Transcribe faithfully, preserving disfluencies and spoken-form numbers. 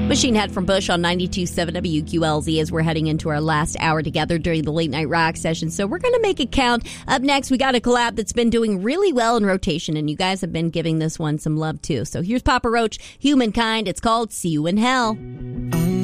Machine Head from Bush on ninety-two point seven W Q L Z as we're heading into our last hour together during the Late Night Rock session. So we're going to make it count. Up next, we got a collab that's been doing really well in rotation, and you guys have been giving this one some love too. So here's Papa Roach, Humankind. It's called See You in Hell.